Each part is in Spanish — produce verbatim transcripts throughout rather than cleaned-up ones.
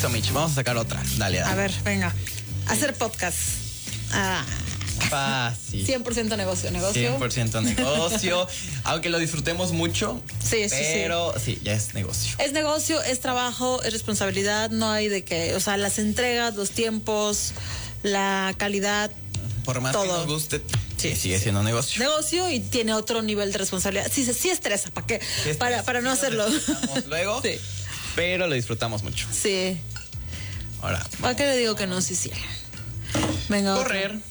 Listo, Mitch, vamos a sacar otra. Dale, dale. A ver, venga. Hacer podcast. Ah. Fácil. cien por ciento negocio, negocio. cien por ciento negocio. Aunque lo disfrutemos mucho. Sí, sí, pero sí. sí, ya es negocio. Es negocio, es trabajo, es responsabilidad. No hay de que, o sea, las entregas, los tiempos, la calidad. Por más todo. que nos guste, sí, Sí, sigue sí. siendo negocio. Negocio y tiene otro nivel de responsabilidad. Sí, sí estresa, ¿para qué? Sí, para, para no sí, hacerlo. Nos luego, Sí. pero lo disfrutamos mucho. Sí. Ahora, ¿Para qué le digo que no? Sí, sí. Venga. correr. Otra.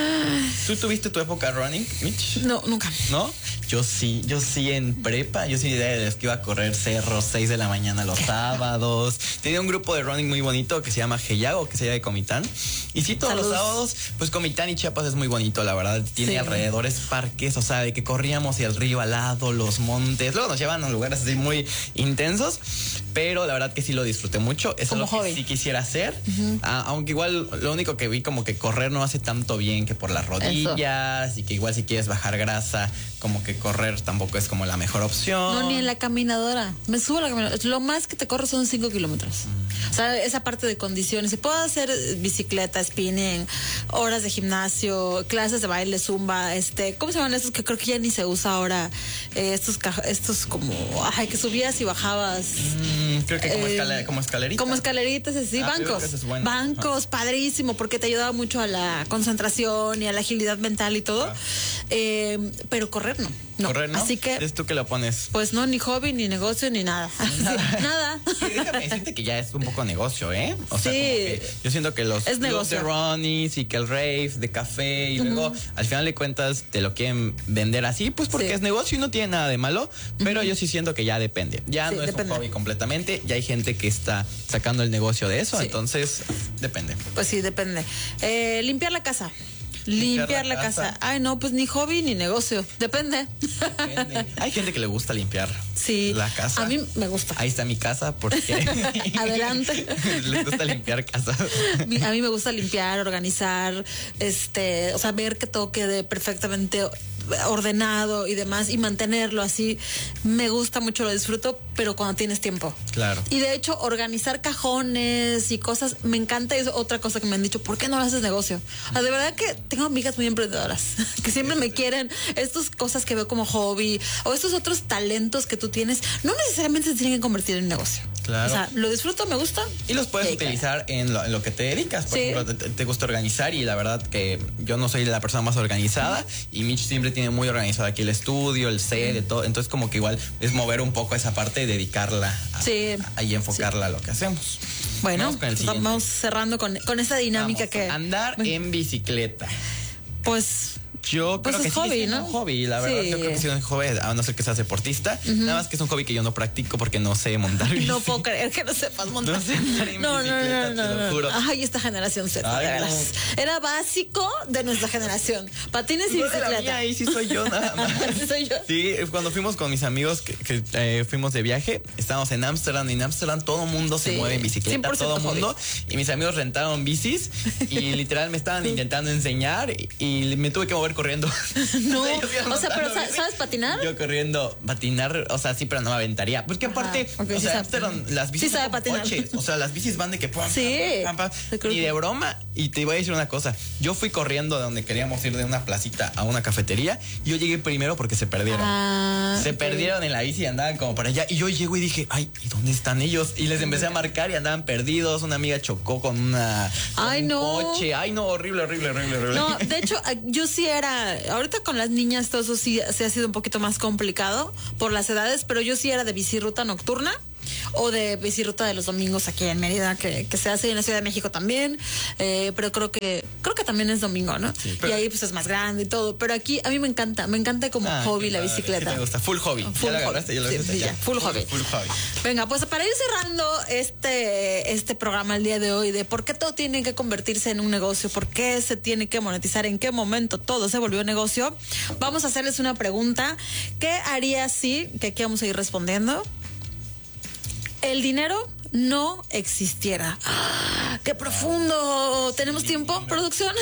¿Tú tuviste tu época running, Mitch? No, nunca. ¿No? Yo sí, yo sí en prepa, yo sí de los que iba a correr cerros seis de la mañana los sábados. Tenía un grupo de running muy bonito que se llama Geyago, que se llama de Comitán. Y sí, todos Salud. los sábados, pues Comitán y Chiapas es muy bonito, la verdad. Tiene Sí. alrededores parques, o sea, de que corríamos y el río al lado, los montes. Luego nos llevan a lugares así muy intensos, pero la verdad que sí lo disfruté mucho. Es Como algo hobby. que sí quisiera hacer. Uh-huh. Ah, aunque igual lo único que vi como que correr no hace tanto bien que por las rodillas. Eso. Y que igual si quieres bajar grasa, como que correr tampoco es como la mejor opción. No, ni en la caminadora. Me subo a la caminadora. Lo más que te corro son cinco kilómetros. Mm. O sea, esa parte de condiciones. Si puedo hacer bicicleta, spinning, horas de gimnasio, clases de baile, zumba, este, ¿cómo se llaman estos que creo que ya ni se usa ahora? Eh, estos, estos como, ay, que subías y bajabas. Mm, creo que como, eh, escalera, como escaleritas. Como escaleritas, así, ah, bancos. Es bueno. Bancos, ah. padrísimo, porque te ayudaba mucho a la concentración y a la agilidad mental y todo. Ah. Eh, pero correr no. No. Correr, ¿no? Así que. ¿Es tú que lo pones? Pues no, ni hobby, ni negocio, ni nada. Nada. nada. Sí, déjame decirte que ya es un poco negocio, ¿eh? O sea, sí. como que yo siento que los es clubs de runnies y que el rave de café y uh-huh. luego al final de cuentas te lo quieren vender así, pues porque sí. es negocio y no tiene nada de malo, pero uh-huh. yo sí siento que ya depende. Ya sí, no es depende. un hobby completamente, ya hay gente que está sacando el negocio de eso, sí. entonces depende. Pues sí, depende. Eh, limpiar la casa. Limpiar, limpiar la, la casa. casa. Ay, no, pues ni hobby ni negocio. Depende. Depende. Hay gente que le gusta limpiar sí, la casa. A mí me gusta. Ahí está mi casa porque. Adelante. Les gusta limpiar casas. A mí me gusta limpiar, organizar, este, o sea, ver que todo quede perfectamente ordenado y demás y mantenerlo así. Me gusta mucho, lo disfruto, pero cuando tienes tiempo. Claro. Y de hecho, organizar cajones y cosas, me encanta. Es otra cosa que me han dicho, ¿por qué no lo haces negocio? O sea, de verdad que tengo amigas muy emprendedoras que siempre me quieren estas cosas que veo como hobby o estos otros talentos que tú tienes, no necesariamente se tienen que convertir en negocio. Claro. O sea, lo disfruto, me gusta. Y los puedes Dedica. utilizar en lo, en lo que te dedicas. Por sí. ejemplo, te, te gusta organizar y la verdad que yo no soy la persona más organizada uh-huh. y Mitch siempre tiene muy organizado aquí el estudio, el set, uh-huh. todo. Entonces como que igual es mover un poco esa parte y dedicarla a, sí. a, y enfocarla sí. a lo que hacemos. Bueno, vamos, vamos cerrando con, con esa dinámica vamos, que... Andar bueno. en bicicleta. Pues... Yo pues creo que es sí hobby, es ¿no? un hobby, la verdad. Sí. Yo creo que sí es un hobby, a no ser que seas deportista. Uh-huh. Nada más que es un hobby que yo no practico porque no sé montar bici. No puedo creer que no sepas montar. No sé montar en no, bicicleta, no, no, te no, lo juro. Ay, esta generación Z, Ay, de veras. No. Era básico de nuestra generación. Patines y no bicicleta. La mía, ahí sí soy yo, nada más. Sí, soy yo. Sí, cuando fuimos con mis amigos que, que eh, fuimos de viaje, estábamos en Ámsterdam y en Ámsterdam todo mundo se sí. mueve en bicicleta, todo mundo. Y mis amigos rentaron bicis y literal me estaban intentando enseñar y, y me tuve que mover corriendo. No. O sea, pero ¿sabes, ¿sabes patinar? Yo corriendo, patinar, o sea, sí, pero no me aventaría. Porque aparte, okay, o sí sea, sabe, las bicis sí sabe son patinar. coches. O sea, las bicis van de que pum, sí. pum, pum, pum, y de broma. Y te voy a decir una cosa. Yo fui corriendo de donde queríamos ir de una placita a una cafetería. Y yo llegué primero porque se perdieron. Ah, se okay. perdieron en la bici y andaban como para allá. Y yo llego y dije, ay, ¿y dónde están ellos? Y les empecé a marcar y andaban perdidos. Una amiga chocó con una con ay, un no. coche. Ay, no, horrible, horrible, horrible, horrible. No, de hecho, yo sí era. Ahorita con las niñas, todo eso sí se ha sido un poquito más complicado por las edades, pero yo sí era de bicirruta nocturna o de bicirruta de los domingos aquí en Mérida, que, que se hace en la Ciudad de México también, eh, pero creo que creo que también es domingo, ¿no? Sí, pero, y ahí pues es más grande y todo, pero aquí a mí me encanta, me encanta como ah, hobby la bicicleta. Sí me gusta, full hobby. Full ya la hobby. agarraste, ya lo sí, viste, sí, ya. ya, full, full hobby. Full hobby. Venga, pues para ir cerrando este, este programa el día de hoy de por qué todo tiene que convertirse en un negocio, por qué se tiene que monetizar, en qué momento todo se volvió negocio, vamos a hacerles una pregunta. ¿Qué haría si, que aquí vamos a ir respondiendo? El dinero no existiera. ¡Ah, ¡qué profundo! ¿Tenemos tiempo, producción?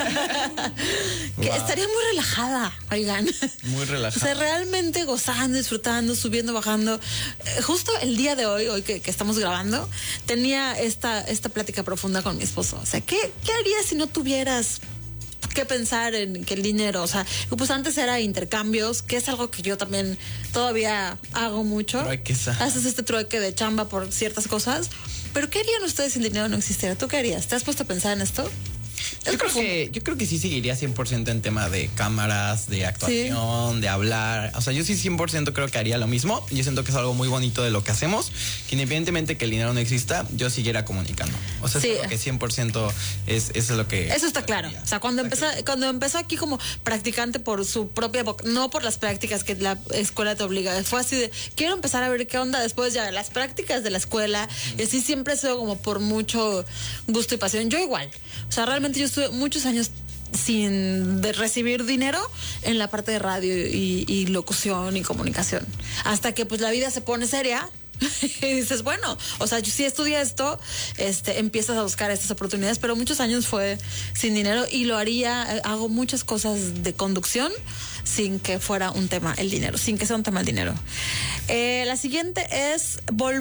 Que wow. Estaría muy relajada, oigan. Muy relajada. O sea, realmente gozando, disfrutando, subiendo, bajando. Eh, justo el día de hoy, hoy que, que estamos grabando, tenía esta, esta plática profunda con mi esposo. O sea, ¿qué, qué harías si no tuvieras que pensar en que el dinero, o sea, pues antes era intercambios, que es algo que yo también todavía hago mucho. Trueques. Haces este trueque de chamba por ciertas cosas, pero ¿qué harían ustedes si el dinero no existiera? ¿Tú qué harías? ¿Te has puesto a pensar en esto? Yo creo, que, yo creo que sí seguiría cien por ciento en tema de cámaras, de actuación, sí. de hablar. O sea, yo sí cien por ciento creo que haría lo mismo. Yo siento que es algo muy bonito de lo que hacemos. Que independientemente que el dinero no exista, yo siguiera comunicando. O sea, sí. es que cien por ciento es, es lo que... Eso está claro. O sea, cuando empezó, cuando empezó aquí como practicante por su propia... No por las prácticas que la escuela te obliga. Fue así de, quiero empezar a ver qué onda después ya las prácticas de la escuela. Mm. Y así siempre ha sido como por mucho gusto y pasión. Yo igual. O sea, realmente yo estuve muchos años sin de recibir dinero en la parte de radio y, y locución y comunicación. Hasta que pues la vida se pone seria y dices, bueno, o sea, yo sí estudié esto, este, empiezas a buscar estas oportunidades, pero muchos años fue sin dinero y lo haría, hago muchas cosas de conducción sin que fuera un tema el dinero, sin que sea un tema el dinero. Eh, la siguiente es,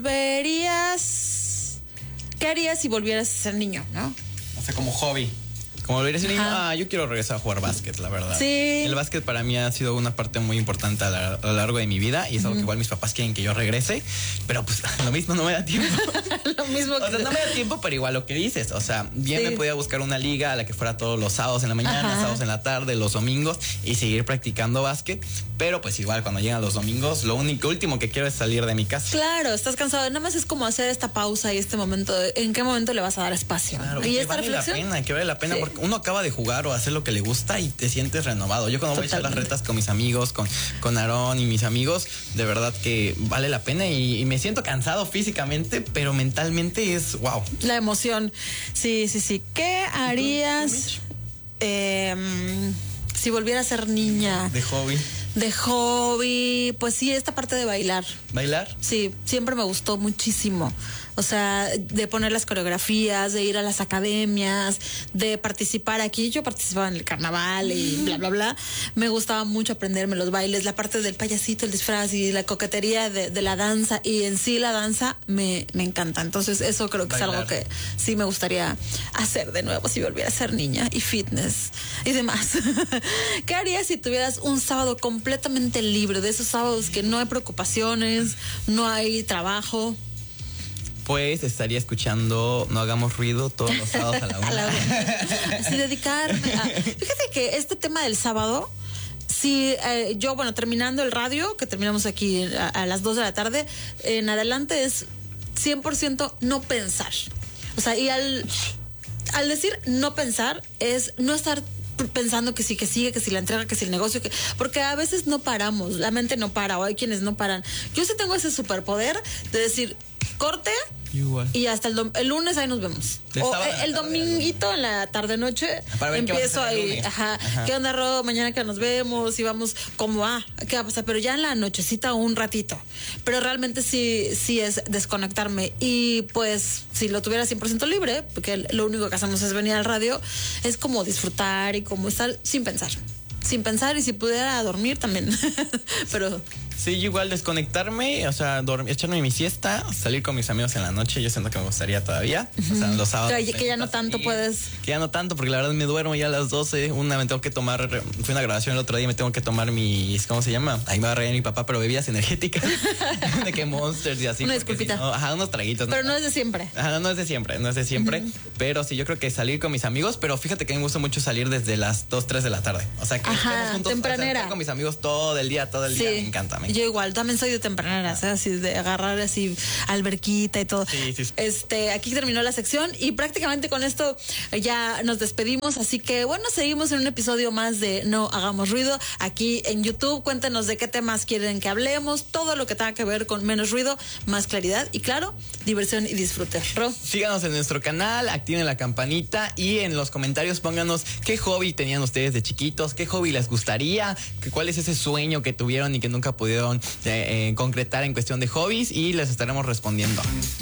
¿volverías? ¿Qué harías si volvieras a ser niño, no? O sea, como hobby. Como volvería a ser niño, ah, yo quiero regresar a jugar básquet, la verdad. Sí. El básquet para mí ha sido una parte muy importante a, la, a lo largo de mi vida y es algo uh-huh. que igual mis papás quieren que yo regrese, pero pues lo mismo no me da tiempo. Lo mismo que... O sea, no me da tiempo, pero igual lo que dices, o sea, bien sí. me podía buscar una liga a la que fuera todos los sábados en la mañana, Ajá. sábados en la tarde, los domingos y seguir practicando básquet, pero pues igual cuando llegan los domingos, lo único último que quiero es salir de mi casa. Claro, estás cansado, nada más es como hacer esta pausa y este momento, ¿en qué momento le vas a dar espacio? Claro, y que esta vale reflexión. la pena, que vale la pena sí. porque uno acaba de jugar o hacer lo que le gusta y te sientes renovado. Yo cuando Totalmente. voy a echar las retas con mis amigos, con, con Aarón y mis amigos, de verdad que vale la pena y, y me siento cansado físicamente, pero mentalmente es wow. La emoción. Sí, sí, sí. ¿Qué harías eh, si volviera a ser niña? De hobby. De hobby, pues sí, esta parte de bailar. ¿Bailar? Sí, siempre me gustó muchísimo. O sea, de poner las coreografías, de ir a las academias, de participar aquí. Yo participaba en el carnaval y bla, bla, bla. Me gustaba mucho aprenderme los bailes, la parte del payasito, el disfraz y la coquetería de, de la danza. Y en sí la danza me, me encanta. Entonces eso creo que Bailar. es algo que sí me gustaría hacer de nuevo si volviera a ser niña. Y fitness y demás. ¿Qué harías si tuvieras un sábado completamente libre? De esos sábados que no hay preocupaciones, no hay trabajo. Pues estaría escuchando No Hagamos Ruido todos los sábados a la una. A la una. Así dedicarme a... Fíjate que este tema del sábado, si eh, yo, bueno, terminando el radio, que terminamos aquí a, a las dos de la tarde, en adelante es cien por ciento no pensar. O sea, y al, al decir no pensar es no estar pensando que sí, que sigue, que si la entrega, que si el negocio, que porque a veces no paramos, la mente no para, o hay quienes no paran. Yo sí tengo ese superpoder de decir corte Igual. y hasta el, el lunes ahí nos vemos. O el, el dominguito en la tarde noche empiezo ahí, ajá, ajá. ¿Qué onda, Ro? Mañana que nos vemos y vamos como ah, ¿qué va a pasar? Pero ya en la nochecita un ratito. Pero realmente sí, sí es desconectarme. Y pues si lo tuviera cien por ciento libre, porque lo único que hacemos es venir al radio, es como disfrutar y como estar sin pensar. Sin pensar y si pudiera dormir también. Pero... Sí, igual desconectarme, o sea, dormir, echarme mi siesta, salir con mis amigos en la noche, yo siento que me gustaría todavía. Uh-huh. O sea, los sábados. Que, que ya no tanto salir, puedes. Que ya no tanto, porque la verdad me duermo ya a las doce. Una me tengo que tomar, fui a una grabación el otro día, me tengo que tomar mis, ¿cómo se llama? Ahí me va a reír mi papá, pero bebidas energéticas. De que Monsters y así. Una disculpita. Si no, ajá, unos traguitos. Pero no, no es de siempre. Ajá, no es de siempre, no es de siempre. Uh-huh. Pero sí, yo creo que salir con mis amigos, pero fíjate que a mí me gusta mucho salir desde las dos, tres de la tarde. O sea, que ajá, estemos juntos, tempranera. O sea, estar con mis amigos todo el día, todo el sí. día, me encanta. Me encanta. Yo igual, también soy de tempraneras, ¿eh? Así de agarrar así alberquita y todo. Sí, sí, sí. Este, aquí terminó la sección y prácticamente con esto ya nos despedimos, así que bueno, seguimos en un episodio más de No Hagamos Ruido aquí en YouTube. Cuéntenos de qué temas quieren que hablemos, todo lo que tenga que ver con menos ruido, más claridad y claro, diversión y disfrute. Ro. Síganos en nuestro canal, activen la campanita y en los comentarios pónganos qué hobby tenían ustedes de chiquitos, qué hobby les gustaría, cuál es ese sueño que tuvieron y que nunca pudieron eh, eh, concretar en cuestión de hobbies y les estaremos respondiendo.